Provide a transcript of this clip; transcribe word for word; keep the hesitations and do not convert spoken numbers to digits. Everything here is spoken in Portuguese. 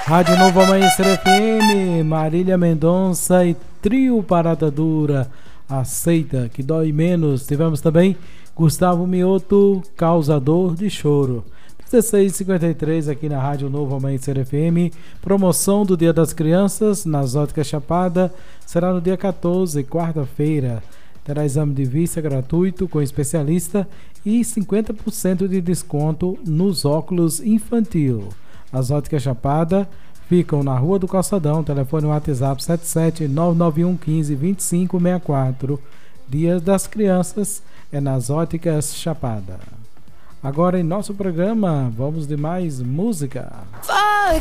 Rádio Novo Amanhecer F M, Marília Mendonça e Trio Parada Dura, Aceita que Dói Menos. Tivemos também Gustavo Mioto, Causador de Choro. dezesseis e cinquenta e três aqui na Rádio Novo Amanhecer F M. Promoção do Dia das Crianças nas Óticas Chapada será no dia quatorze, quarta-feira. Terá exame de vista gratuito com especialista e cinquenta por cento de desconto nos óculos infantil. As Óticas Chapada ficam na Rua do Calçadão, telefone WhatsApp sete sete nove nove um um cinco dois cinco seis quatro. Dia das Crianças é nas Óticas Chapada. Agora em nosso programa, vamos de mais música. Fuck